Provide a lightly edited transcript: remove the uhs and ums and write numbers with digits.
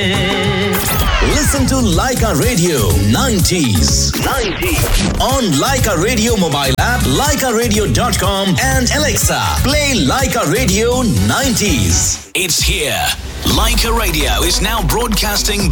Listen to Laika Radio 90s. On Laika Radio mobile app, laikaradio.com and Alexa. Play Laika Radio 90s. It's here. Laika Radio is now broadcasting